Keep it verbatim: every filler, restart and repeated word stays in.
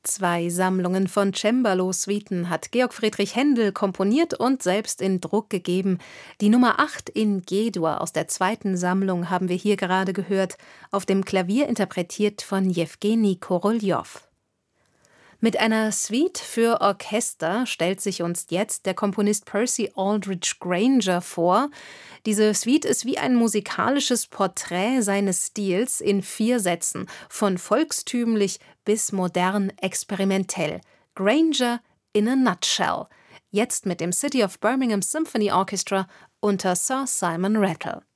Zwei Sammlungen von Cembalo-Suiten hat Georg Friedrich Händel komponiert und selbst in Druck gegeben. Die Nummer acht in G-Dur aus der zweiten Sammlung haben wir hier gerade gehört, auf dem Klavier interpretiert von Jewgeni Koroljow. Mit einer Suite für Orchester stellt sich uns jetzt der Komponist Percy Aldridge Granger vor. Diese Suite ist wie ein musikalisches Porträt seines Stils in vier Sätzen, von volkstümlich bis modern experimentell. Granger in a nutshell. Jetzt mit dem City of Birmingham Symphony Orchestra unter Sir Simon Rattle.